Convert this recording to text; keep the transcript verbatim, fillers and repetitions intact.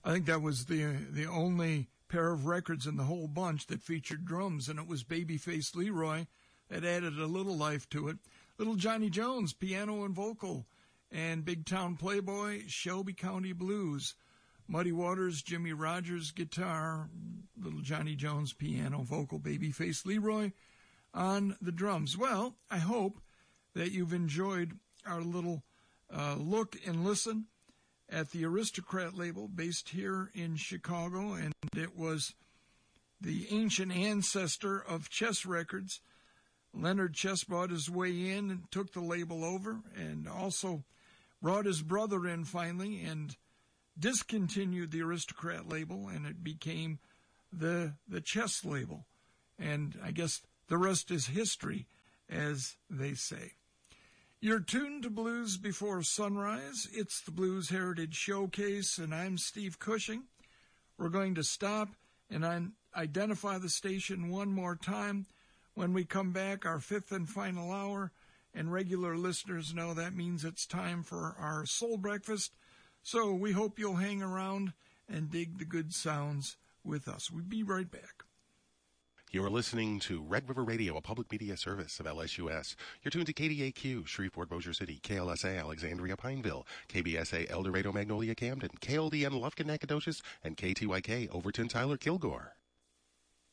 I think that was the the only pair of records in the whole bunch that featured drums, and it was Babyface Leroy that added a little life to it. Little Johnny Jones, piano and vocal, and Big Town Playboy, Shelby County Blues. Muddy Waters, Jimmy Rogers, guitar, Little Johnny Jones, piano, vocal, Babyface Leroy on the drums. Well, I hope that you've enjoyed our little uh, look and listen at the Aristocrat label based here in Chicago, and it was the ancient ancestor of Chess Records. Leonard Chess bought his way in and took the label over, and also brought his brother in finally and discontinued the Aristocrat label, and it became the the Chess label. And I guess the rest is history, as they say. You're tuned to Blues Before Sunrise. It's the Blues Heritage Showcase, and I'm Steve Cushing. We're going to stop and identify the station one more time. When we come back, our fifth and final hour, and regular listeners know that means it's time for our Soul Breakfast. So we hope you'll hang around and dig the good sounds with us. We'll be right back. You're listening to Red River Radio, a public media service of L S U S. You're tuned to K D A Q, Shreveport, Bossier City, K L S A, Alexandria, Pineville, K B S A, El Dorado, Magnolia, Camden, K L D N, Lufkin, Nacogdoches, and K T Y K, Overton, Tyler, Kilgore.